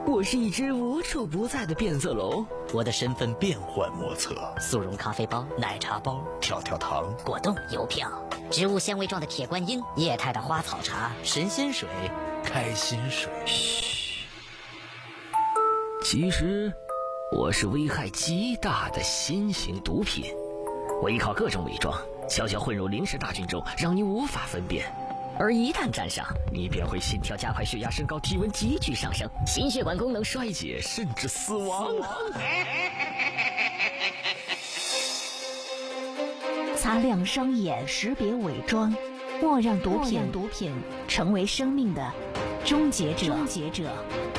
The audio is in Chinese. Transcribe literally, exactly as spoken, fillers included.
我是一只无处不在的变色龙， 我的身份变幻莫测。 速溶咖啡包、奶茶包、 跳跳糖、 果冻、邮票、植物纤维状的铁观音、液态的花草茶、 神仙水、开心水。 嘘，其实我是危害极大的新型毒品，我依靠各种伪装，悄悄混入零食大军中，让你无法分辨。而一旦沾上，你便会心跳加快、血压升高、体温急剧上升、心血管功能衰竭，甚至死亡。 擦亮双眼，识别伪装，莫让毒品毒品成为生命的终结者。终结者。